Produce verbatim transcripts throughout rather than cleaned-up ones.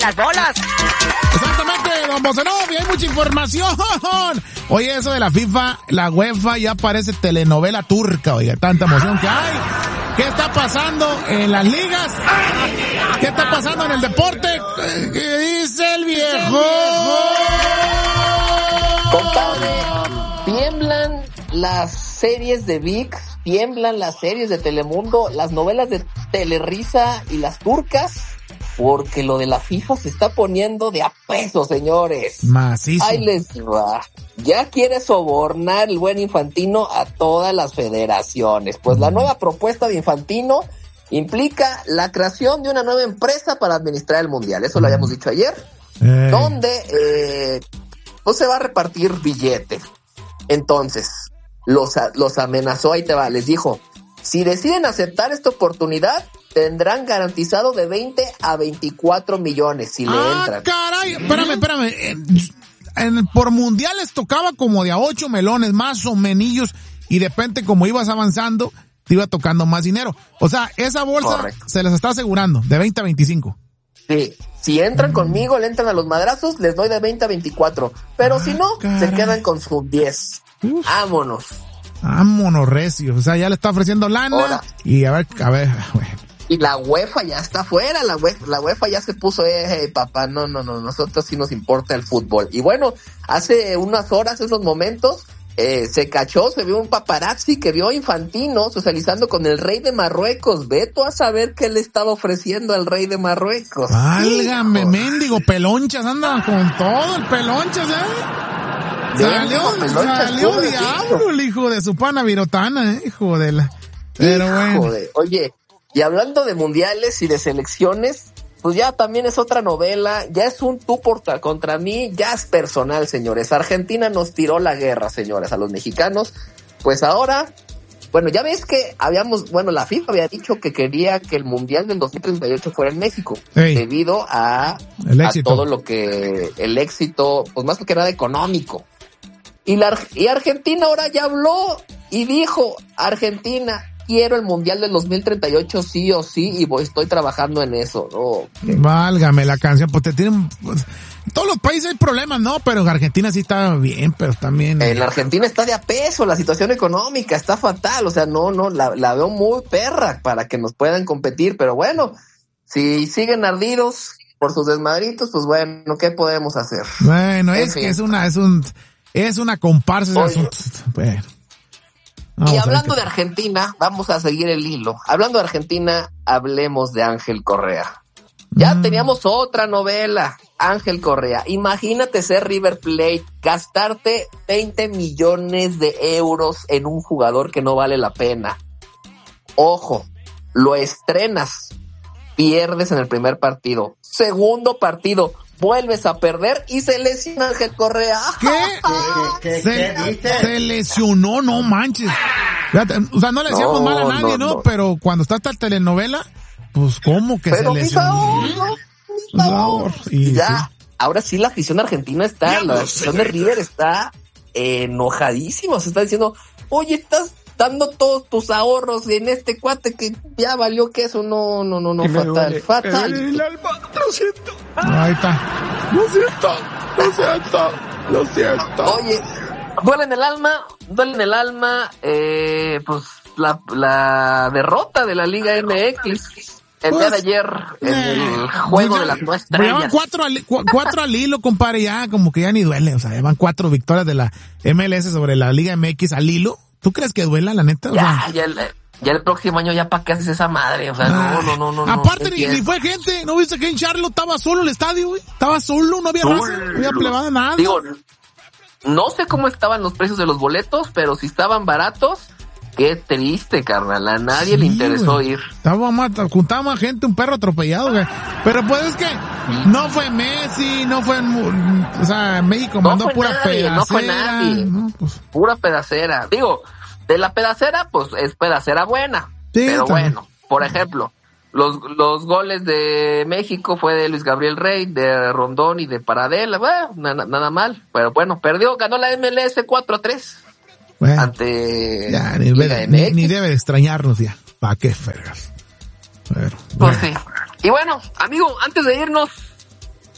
las bolas. Exactamente, don Bocenov, y hay mucha información. Oye, eso de la FIFA, la UEFA ya parece telenovela turca, oiga, tanta emoción que hay. ¿Qué está pasando en las ligas? ¿Qué está pasando en el deporte? ¿Qué dice el viejo? Compadre, tiemblan las series de V I X, tiemblan las series de Telemundo, las novelas de Telerisa y las turcas, porque lo de la FIFA se está poniendo de a peso, señores. Macizo. Ahí les va. Ya quiere sobornar el buen Infantino a todas las federaciones. Pues la nueva propuesta de Infantino implica la creación de una nueva empresa para administrar el Mundial. Eso lo habíamos dicho ayer. Eh. Donde eh, pues se va a repartir billetes. Entonces, los, los amenazó, ahí te va, les dijo, si deciden aceptar esta oportunidad, tendrán garantizado de veinte a veinticuatro millones si le ah, entran. Caray, espérame, espérame. En, en, por mundiales tocaba como de a ocho melones, más o menillos, y de repente como ibas avanzando, te iba tocando más dinero. O sea, esa bolsa Correcto. Se les está asegurando, de veinte a veinticinco. Sí, si entran mm. conmigo, le entran a los madrazos, les doy de veinte a veinticuatro. Pero ah, si no, caray. Se quedan con sus diez. Uf. Vámonos. Vámonos, recio. O sea, ya le está ofreciendo lana. Ahora. Y a ver, a ver, bueno. Y la UEFA ya está fuera, la UEFA, la UEFA ya se puso, eh, eh, papá, no, no, no, nosotros sí nos importa el fútbol. Y bueno, hace unas horas, esos momentos, eh, se cachó, se vio un paparazzi que vio a Infantino socializando con el rey de Marruecos. Ve tú a saber qué le estaba ofreciendo al rey de Marruecos. Válgame, mendigo, pelonchas, anda con todo el pelonchas, ¿eh? Salió, salió diablo el hijo de su pana virotana, eh, hijo de la... Pero hijo bueno. De, oye... Y hablando de mundiales y de selecciones, pues ya también es otra novela, ya es un tú por ta, contra mí, ya es personal, señores. Argentina nos tiró la guerra, señores, a los mexicanos. Pues ahora, bueno, ya ves que habíamos, bueno, la FIFA había dicho que quería que el mundial del dos mil treinta y ocho fuera en México, hey, debido a, a todo lo que, el éxito, pues más que nada económico. Y, la, y Argentina ahora ya habló y dijo, Argentina, quiero el mundial del dos mil treinta y ocho sí o sí y voy, estoy trabajando en eso. Oh, okay. Válgame la canción, pues te tienen... Pues, en todos los países hay problemas, ¿no? Pero en Argentina sí está bien, pero también... En Argentina está de a peso, la situación económica está fatal, o sea, no, no, la, la veo muy perra para que nos puedan competir, pero bueno, si siguen ardidos por sus desmadritos, pues bueno, ¿qué podemos hacer? Bueno, en es fin. que es una, es un, es una comparsa de asuntos. Bueno. Vamos, y hablando de Argentina, vamos a seguir el hilo. Hablando de Argentina, hablemos de Ángel Correa. Ya mm. teníamos otra novela, Ángel Correa. Imagínate ser River Plate, gastarte veinte millones de euros en un jugador que no vale la pena. Ojo, lo estrenas, pierdes en el primer partido. Segundo partido, vuelves a perder y se lesiona Ángel Correa. ¿Qué? ¿Qué, qué, se, qué, qué se lesionó, no manches. O sea, no le decíamos no, mal a nadie, ¿no? ¿no? Pero cuando está esta telenovela, pues ¿cómo que Pero se lesionó? Por favor, y ya, sí. Ahora sí la afición argentina está, la afición de River está enojadísima. Se está diciendo, oye, estás dando todos tus ahorros en este cuate que ya valió que eso. No, no, no, no, y fatal, duele, fatal. El alma, lo siento. Ahí está. Lo siento, lo siento, lo siento. Oye, duele en el alma, duele en el alma, eh, pues la, la derrota de la Liga M X. El pues, día de ayer, en eh, el juego pues, de las nueve estrellas. Llevan cuatro al, cu, cuatro al hilo, compadre, ya como que ya ni duele. O sea, llevan cuatro victorias de la M L S sobre la Liga M X al hilo. ¿Tú crees que duela, la neta? O ya, sea, ya, el, ya el próximo año ya para qué haces esa madre. O sea, ah, no, no, no, no. Aparte, no, ni, ni fue gente. ¿No viste que en Charlotte estaba solo el estadio, güey? Estaba solo, no había solo. raza, no había plebada, nada. Digo, no sé cómo estaban los precios de los boletos, pero si estaban baratos, qué triste, carnal. A nadie sí, le interesó güey. ir. Estaba más, juntaba más gente, un perro atropellado, güey. Pero pues es que no fue Messi, no fue, o sea, México no mandó pura nadie, pedacera. No fue nadie, no, pues. Pura pedacera. Digo, de la pedacera, pues es pedacera buena. Sí, pero también. Bueno, por ejemplo, los, los goles de México fue de Luis Gabriel Rey, de Rondón y de Paradela. Bueno, nada, nada mal. Pero bueno, perdió, ganó la M L S cuatro a tres. Bueno, ante ya, ni, ni, ni debe de extrañarnos ya. ¿Para qué fergas? Pero, pues bueno. Sí. Y bueno, amigo, antes de irnos,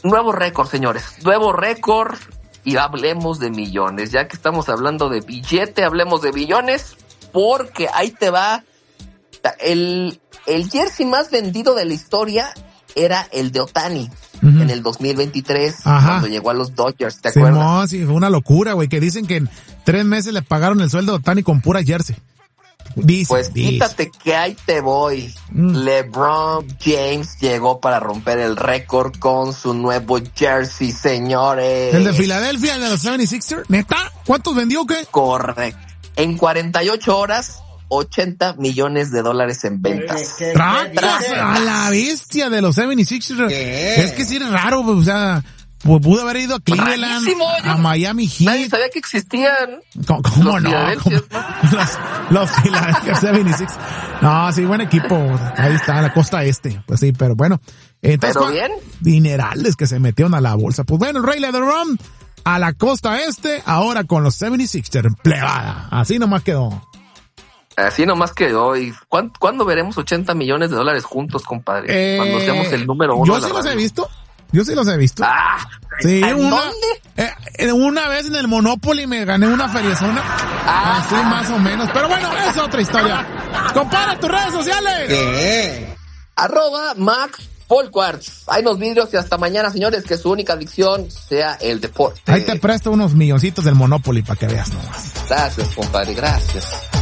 nuevo récord, señores. Nuevo récord y hablemos de millones. Ya que estamos hablando de billete, hablemos de billones, porque ahí te va. El, el jersey más vendido de la historia era el de Ohtani. Uh-huh. En el dos mil veintitrés, Ajá. cuando llegó a los Dodgers, ¿te sí, acuerdas? No, sí, fue una locura, güey, que dicen que en tres meses le pagaron el sueldo de Ohtani con pura jersey. Dice, pues dice. quítate que ahí te voy. Mm. LeBron James llegó para romper el récord con su nuevo jersey, señores. ¿El de Filadelfia, el de los setenta y seis ers? ¿Neta? ¿Cuántos vendió o qué? Correcto. En cuarenta y ocho horas, ochenta millones de dólares en ventas. ¡Tracas a la bestia de los setenta y seis ers! Es que sí es raro, o sea, pudo haber ido a Cleveland, a Miami Heat. Nadie sabía que existían. ¿Cómo, cómo no? ¿Cómo? Los, los Philadelphia setenta y seis. No, sí, buen equipo. Ahí está, en la costa este. Pues sí, pero bueno. Entonces, ¿Pero bien? Dinerales que se metieron a la bolsa. Pues bueno, el Rey LeBron a la costa este, ahora con los setenta y seis ers. Plebada. Así nomás quedó. Así nomás quedó. ¿Y cuándo, ¿cuándo veremos ochenta millones de dólares juntos, compadre? Eh, Cuando seamos el número uno. Yo sí los he visto. Yo sí los he visto. Ah, sí, ¿en una, dónde? Eh, una vez en el Monopoly me gané una feriezona. Ah, así más o menos. Pero bueno, es otra historia. Compara tus redes sociales. ¿Qué? Arroba Max Polquartz. Hay unos vidrios y hasta mañana, señores, que su única adicción sea el deporte. Ahí te presto unos milloncitos del Monopoly para que veas nomás. Gracias, compadre, gracias.